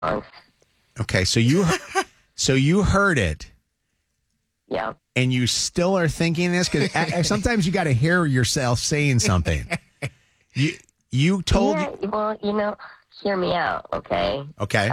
Okay, so you heard it. Yeah. And you still are thinking this? Because sometimes you got to hear yourself saying something. You told... Yeah, well, hear me out, okay? Okay.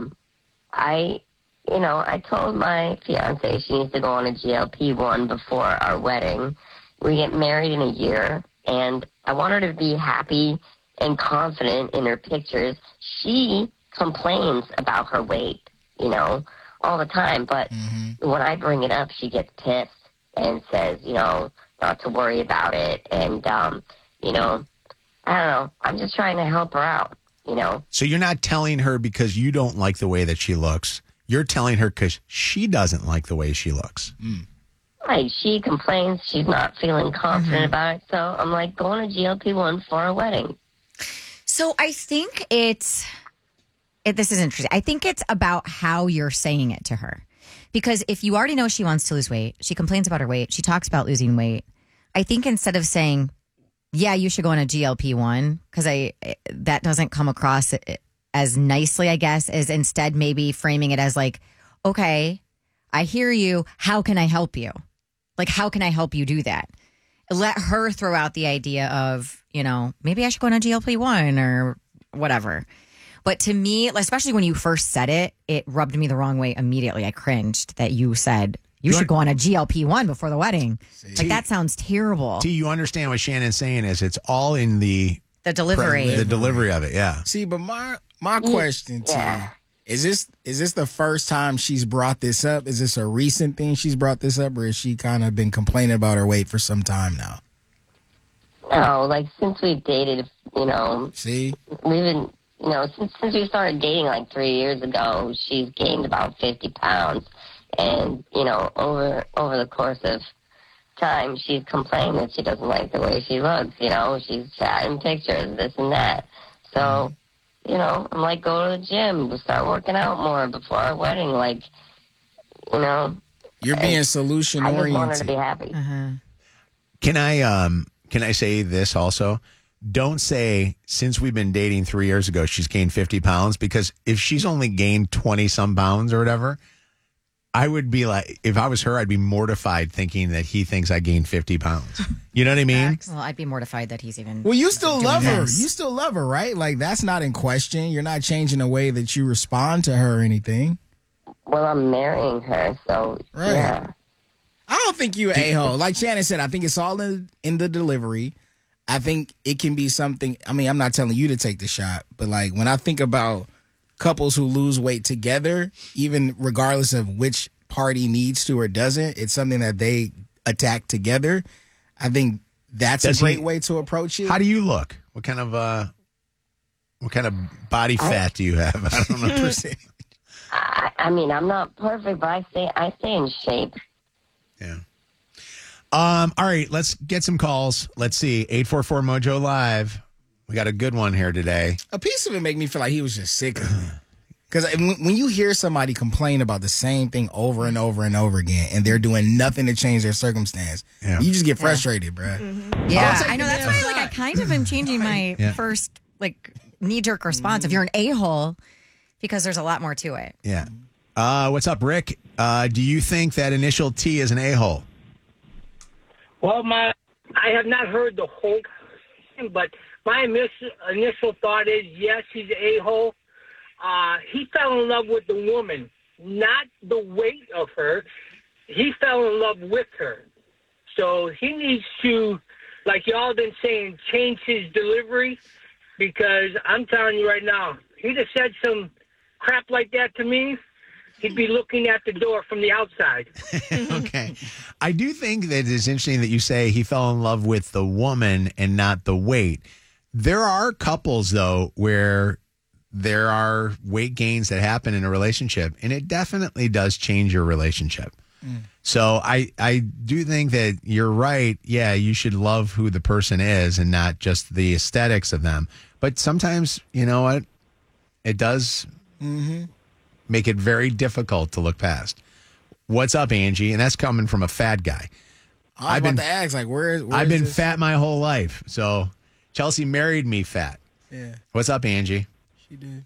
I told my fiance she needs to go on a GLP-1 before our wedding. We get married in a year, and I want her to be happy and confident in her pictures. She complains about her weight, all the time. But when I bring it up, she gets pissed and says, not to worry about it. And, I don't know. I'm just trying to help her out, So you're not telling her because you don't like the way that she looks. You're telling her because she doesn't like the way she looks. Right. She complains she's not feeling confident about it. So I'm like, go on a GLP-1 for a wedding. So I think this is interesting. I think it's about how you're saying it to her. Because if you already know she wants to lose weight, she complains about her weight, she talks about losing weight. I think instead of saying, yeah, you should go on a GLP-1, because that doesn't come across as nicely, I guess, as instead maybe framing it as like, okay, I hear you. How can I help you? Like, how can I help you do that? Let her throw out the idea of, maybe I should go on a GLP-1 or whatever. But to me, especially when you first said it, it rubbed me the wrong way immediately. I cringed that you said, you should go on a GLP-1 before the wedding. Like, that sounds terrible. Do you understand what Shannon's saying is it's all in the delivery. The delivery of it, yeah. See, but my question to you, is this the first time she's brought this up? Is this a recent thing she's brought this up, or has she kind of been complaining about her weight for some time now? No, like since we've dated, See? we've been, since we started dating like 3 years ago, she's gained about 50 pounds. And, over the course of time, she's complained that she doesn't like the way she looks. She's fat in pictures, this and that. So, I'm like, go to the gym, start working out more before our wedding. Like, You're being solution oriented. I just want her to be happy. Can I say this also? Don't say, since we've been dating 3 years ago, she's gained 50 pounds, because if she's only gained 20 some pounds or whatever, I would be like, if I was her, I'd be mortified thinking that he thinks I gained 50 pounds. You know what I mean? Well, I'd be mortified that he's even. Well, you still love her. this. You still love her, right? Like, that's not in question. You're not changing the way that you respond to her or anything. Well, I'm marrying her, so, Right. yeah. I don't think you're a-hole. Like Shannon said, I think it's all in the delivery. I think it can be something. I mean, I'm not telling you to take the shot, but like when I think about couples who lose weight together, even regardless of which party needs to or doesn't, it's something that they attack together. I think that's a great way to approach it. How do you look? What kind of body fat do you have? I don't know. I mean, I'm not perfect, but I stay in shape. Yeah. All right, let's get some calls. Let's see. 844 Mojo Live. We got a good one here today. A piece of it make me feel like he was just sick of it. Because when you hear somebody complain about the same thing over and over and over again, and they're doing nothing to change their circumstance, you just get frustrated, bro. Yeah, I know. That's why I kind of am changing my first knee-jerk response. If you're an a-hole, because there's a lot more to it. Yeah. What's up, Rick? Do you think that initial T is an a-hole? Well, I have not heard the whole thing, but my initial thought is, yes, he's an a-hole. He fell in love with the woman, not the weight of her. He fell in love with her. So he needs to, like y'all been saying, change his delivery, because I'm telling you right now, he'd have said some crap like that to me, he'd be looking at the door from the outside. Okay. I do think that it's interesting that you say he fell in love with the woman and not the weight. There are couples, though, where there are weight gains that happen in a relationship, and it definitely does change your relationship. So I do think that you're right. Yeah, you should love who the person is and not just the aesthetics of them. But sometimes, you know what? It does make it very difficult to look past. What's up, Angie? And that's coming from a fat guy. I was about to ask, like, where I've been this? fat my whole life. So Chelsea married me fat. Yeah. What's up, Angie? She did.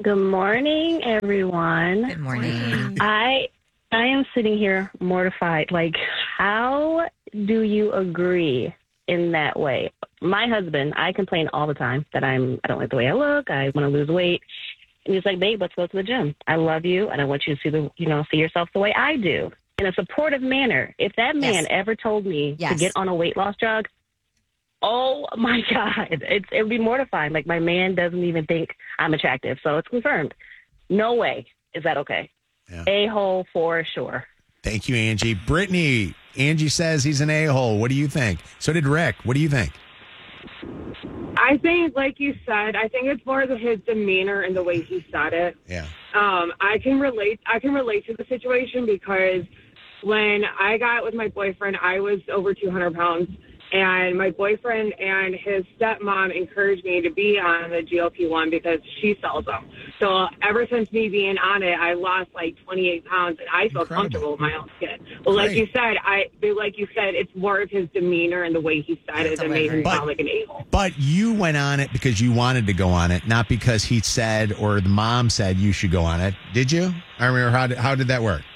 Good morning, everyone. Good morning. I am sitting here mortified. Like, how do you agree in that way? My husband, I complain all the time that I don't like the way I look. I want to lose weight. And he's like, babe, let's go to the gym. I love you, and I want you to see yourself the way I do, in a supportive manner. If that man ever told me to get on a weight loss drug, oh my God, it would be mortifying. Like, my man doesn't even think I'm attractive, so it's confirmed. No way is that okay. Yeah. A-hole for sure. Thank you, Angie. Brittany, Angie says he's an a-hole. What do you think? So did Rick. What do you think? I think, like you said, I think it's more of his demeanor and the way he said it. Yeah. I can relate to the situation because when I got with my boyfriend, I was over 200 pounds. And my boyfriend and his stepmom encouraged me to be on the GLP-1 because she sells them. So ever since me being on it, I lost like 28 pounds, and I feel comfortable with my own skin. But like you said, it's more of his demeanor and the way he said it that made him sound like an a-hole. But you went on it because you wanted to go on it, not because he said or the mom said you should go on it. Did you? I remember, how did that work?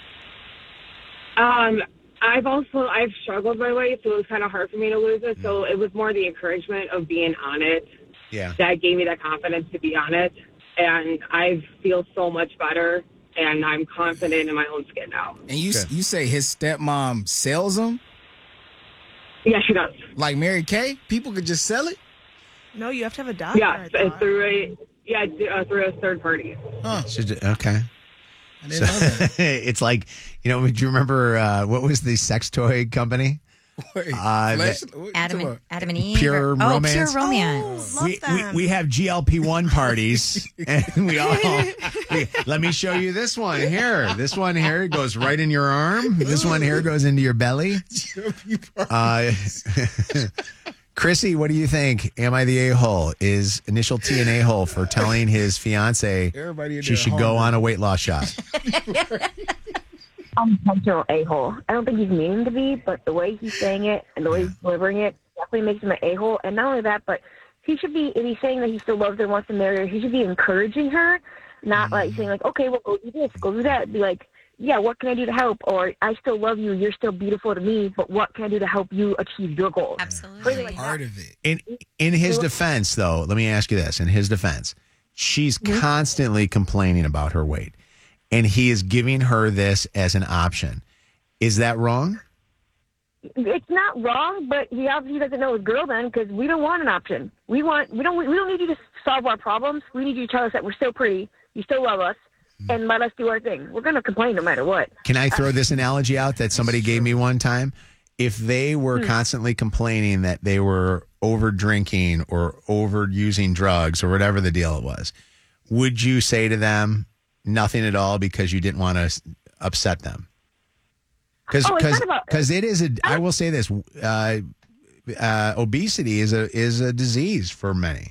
I've struggled my weight, so it was kind of hard for me to lose it. So it was more the encouragement of being on it that gave me that confidence to be on it. And I feel so much better, and I'm confident in my own skin now. And you say his stepmom sells them? Yeah, she does. Like Mary Kay? People could just sell it? No, you have to have a doctor. Yeah, through a third party. Huh. Okay. I didn't know that. It's like, do you remember what was the sex toy company? Adam and Eve. Pure Romance. Pure Romance. We have GLP-1 parties, and let me show you this one here. This one here goes right in your arm. This one here goes into your belly. Chrissy, what do you think? Am I the a-hole? Is Initial T an a-hole for telling his fiance she should go on a weight loss shot? Unintentional a-hole. I don't think he's meaning to be, but the way he's saying it and the way he's delivering it definitely makes him an a-hole. And not only that, but he should be, if he's saying that he still loves her and wants to marry her, he should be encouraging her, not like saying like, okay, well, go do this, go do that. Be like, yeah, what can I do to help? Or I still love you. You're still beautiful to me, but what can I do to help you achieve your goals? Absolutely. Like part of it. In his defense, though, let me ask you this. In his defense, she's constantly complaining about her weight, and he is giving her this as an option. Is that wrong? It's not wrong, but he obviously doesn't know his girl then, because we don't want an option. We don't need you to solve our problems. We need you to tell us that we're still pretty, you still love us, and let us do our thing. We're going to complain no matter what. Can I throw this analogy out that somebody gave me one time? If they were constantly complaining that they were over drinking or over using drugs or whatever the deal it was, would you say to them nothing at all because you didn't want to upset them? Because it is I will say this, obesity is a disease for many.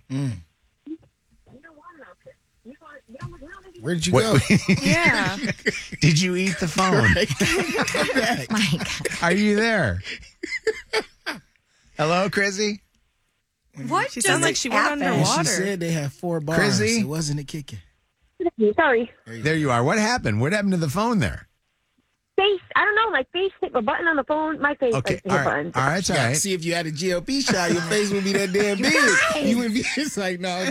Where did you go? Yeah. Did you eat the phone? My God. Are you there? Hello, Chrissy? What? She sounds like she went underwater. She said they have 4 bars. Chrissy? It wasn't a kicking. Sorry. There you are. What happened? What happened to the phone there? Face. I don't know. My face hit a button on the phone. My face Okay. hit All a right. button. All right. It's all right. See, if you had a GLP shot, your face would be that damn big. You would be it's like, no.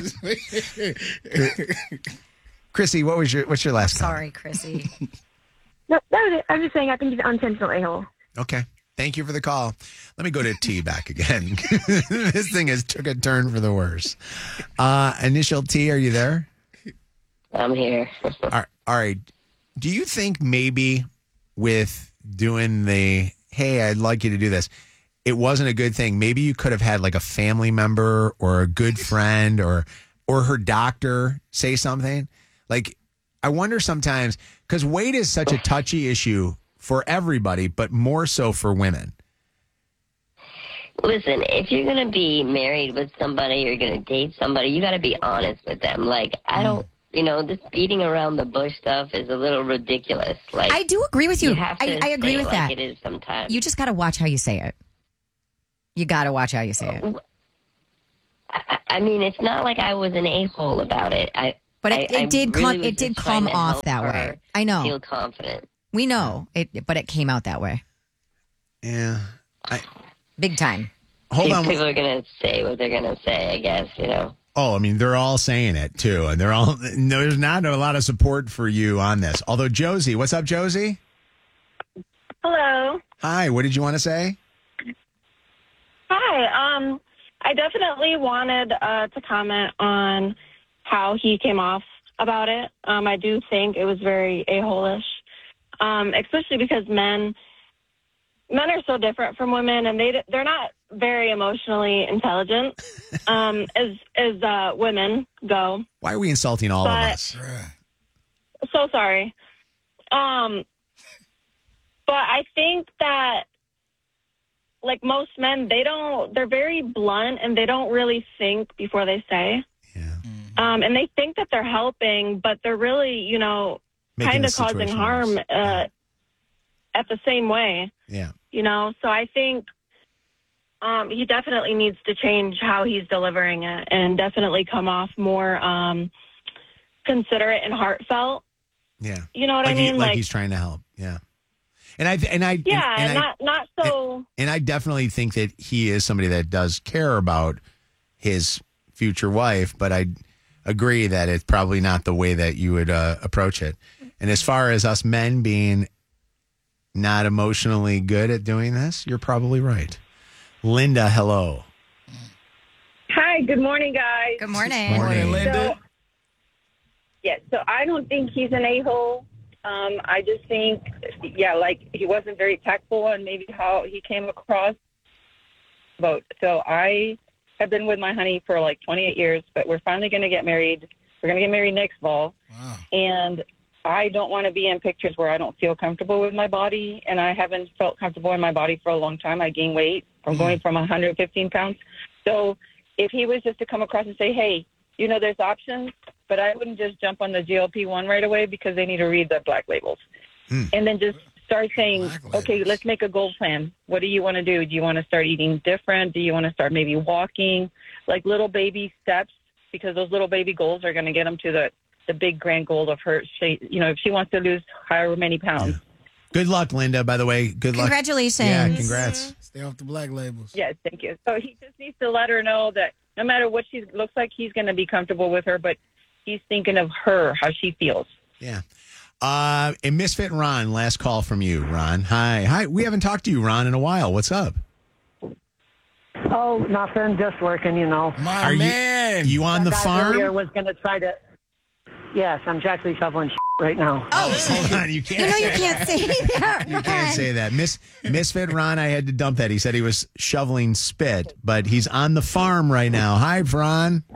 Chrissy, what's your last comment? Sorry, Chrissy. No, that was it. I'm just saying I think he's an unintentional a-hole. Okay. Thank you for the call. Let me go to T back again. This thing has took a turn for the worse. Initial T, are you there? I'm here. All right. Do you think maybe with doing the, hey, I'd like you to do this, it wasn't a good thing? Maybe you could have had like a family member or a good friend or her doctor say something. Like, I wonder sometimes, because weight is such a touchy issue for everybody, but more so for women. Listen, if you're going to be married with somebody, you're going to date somebody, you got to be honest with them. Like, I don't, this beating around the bush stuff is a little ridiculous. Like, I do agree with you. have to I agree say with it that. like it is sometimes. You just got to watch how you say it. You got to watch how you say it. I mean, it's not like I was an a-hole about it. But it did come off that her way. I know. Feel confident. We know it, but it came out that way. Yeah. Big time. Hold on. People are going to say what they're going to say, I guess, Oh, I mean, they're all saying it too. And there's not a lot of support for you on this. Although Josie, what's up, Josie? Hello. Hi, what did you want to say? Hi. I definitely wanted to comment on how he came off about it. I do think it was very a-hole-ish, especially because men are so different from women, and they're not very emotionally intelligent as women go. Why are we insulting all of us? So sorry. But I think that, like most men, they're very blunt and they don't really think before they say. Yeah. And they think that they're helping, but they're really, kind of causing harm at the same way. Yeah. So I think he definitely needs to change how he's delivering it and definitely come off more considerate and heartfelt. Yeah. You know what I mean? Like he's trying to help. Yeah. And I definitely think that he is somebody that does care about his future wife, but I agree that it's probably not the way that you would approach it. And as far as us men being not emotionally good at doing this, you're probably right. Linda, hello. Hi, good morning, guys. Good morning. Morning, Linda. So I don't think he's an a-hole. I just think, like he wasn't very tactful and maybe how he came across. So I have been with my honey for like 28 years, but we're finally going to get married. We're going to get married next fall. Wow. And I don't want to be in pictures where I don't feel comfortable with my body, and I haven't felt comfortable in my body for a long time. I gained weight from going from 115 pounds. So if he was just to come across and say, hey, there's options, but I wouldn't just jump on the GLP-1 right away because they need to read the black labels. And then just start saying, okay, let's make a goal plan. What do you want to do? Do you want to start eating different? Do you want to start maybe walking, like little baby steps? Because those little baby goals are going to get them to the big grand goal of her. If she wants to lose however many pounds. Yeah. Good luck, Linda, by the way. Good luck. Congratulations. Yeah, congrats. Stay off the black labels. Yes, thank you. So he just needs to let her know that no matter what she looks like, he's going to be comfortable with her, but he's thinking of her, how she feels. Yeah. And Misfit Ron, last call from you, Ron. Hi. We haven't talked to you, Ron, in a while. What's up? Oh, nothing. Just working, My man. You on the farm? Earlier was going to try to. Yes, I'm actually shoveling right now. Oh, hold on. You can't. You can't say that. You can't say that. Misfit Ron, I had to dump that. He said he was shoveling spit, but he's on the farm right now. Hi, Ron.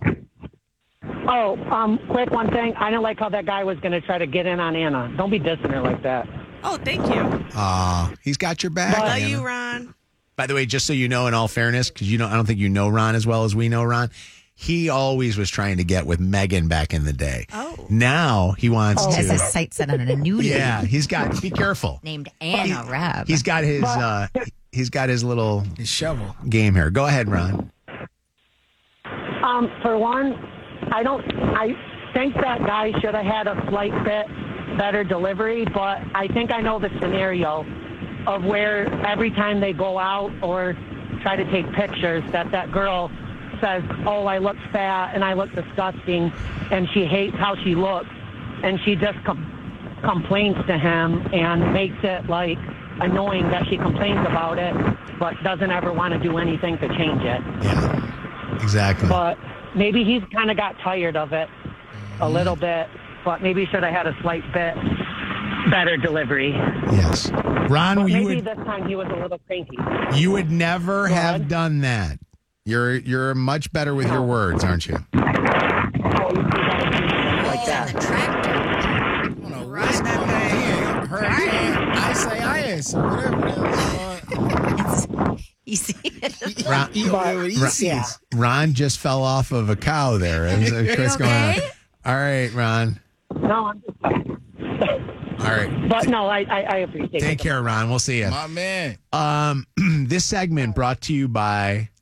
Oh, quick one thing. I don't like how that guy was going to try to get in on Anna. Don't be dissing her like that. Oh, thank you. He's got your back. Love Anna. you, Ron. By the way, just so you know, in all fairness, because I don't think you know Ron as well as we know Ron. He always was trying to get with Megan back in the day. Oh. Now he wants to. Has his sights set on a new lady. Yeah, he's got. Be careful. Named Anna Reb. He's got his. He's got his little His shovel game here. Go ahead, Ron. For one, I think that guy should have had a slight bit better delivery, but I think I know the scenario of where every time they go out or try to take pictures that girl says, oh, I look fat and I look disgusting, and she hates how she looks, and she just complains to him and makes it like annoying that she complains about it, but doesn't ever want to do anything to change it. Yeah, exactly. But maybe he's kind of got tired of it a little bit, but maybe should have had a slight bit better delivery. Yes. Ron, but maybe this time he was a little cranky. You would never have done that. You're much better with your words, aren't you? Like that. The tractor. I don't know what's going on here. Hurricane, ice, whatever. Easy. Ron just fell off of a cow there. What's going on? All right, Ron. No, I'm just fine. All right. But no, I appreciate it. Take care, Ron. We'll see you. My man. This segment brought to you by